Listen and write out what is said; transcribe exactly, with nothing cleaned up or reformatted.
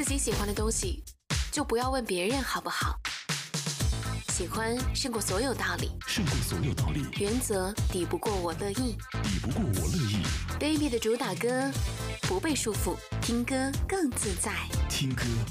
己喜欢的东西，就不要问别人好不好。喜欢胜过所有道理， 胜过所有道理。 原则抵不过我乐意， 抵不过我乐意。 Baby 的主打歌，不被束缚，听歌更自在。 听歌